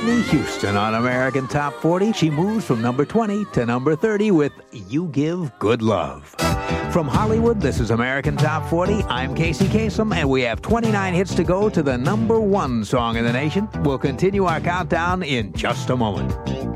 Whitney Houston on American Top 40. She moves from number 20 to number 30 with You Give Good Love. From Hollywood, this is American Top 40. I'm Casey Kasem, and we have 29 hits to go to the number 1 song in the nation. We'll continue our countdown in just a moment.